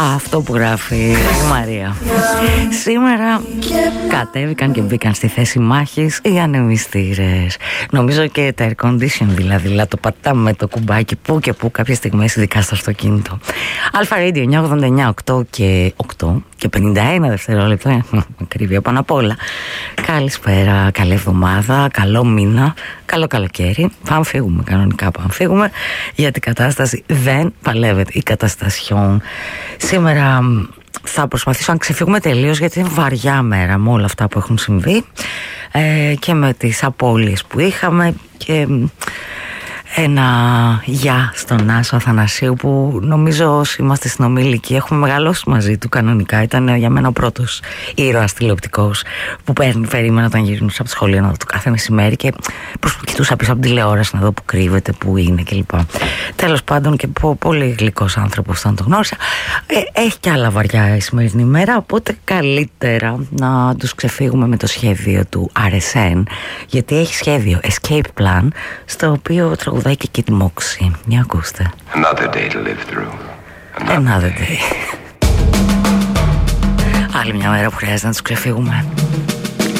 Αυτό που γράφει η Μαρία. Σήμερα κατέβηκαν και μπήκαν στη θέση μάχης οι ανεμιστήρες. Νομίζω και τα air condition δηλαδή το πατάμε με το κουμπάκι που και που κάποιες στιγμές, ειδικά στο αυτοκίνητο. Αλφα Radio 989, 8 και 51 δευτερόλεπτα, ακρίβεια πάνω απ' όλα. Καλησπέρα, καλή εβδομάδα, καλό μήνα, καλό καλοκαίρι. Πάμε φύγουμε, κανονικά πάμε φύγουμε, γιατί η κατάσταση δεν παλεύεται, η καταστασιόν. Σήμερα θα προσπαθήσω να ξεφύγουμε τελείως, γιατί είναι βαριά μέρα με όλα αυτά που έχουν συμβεί και με τις απώλειες που είχαμε και ένα γεια στον Άσο Αθανασίου, που νομίζω όσοι είμαστε στην ομιλική έχουμε μεγαλώσει μαζί του κανονικά. Ήταν για μένα ο πρώτος ήρωας τηλεοπτικός που περίμενα όταν γυρνούσα από το σχολείο να δω το κάθε μεσημέρι και κοιτούσα πίσω από την τηλεόραση να δω που κρύβεται, που είναι κλπ. Τέλος πάντων, και πολύ γλυκός άνθρωπος όταν το γνώρισα. Έχει κι άλλα βαριά η σημερινή ημέρα, οπότε καλύτερα να τους ξεφύγουμε με το σχέδιο του RSN, γιατί έχει σχέδιο Escape Plan, στο οποίο τραγουδάει και Kid Moxie. Μια ακούστε. Another day to live through. Another day. Άλλη μια μέρα που χρειάζεται να τους ξεφύγουμε.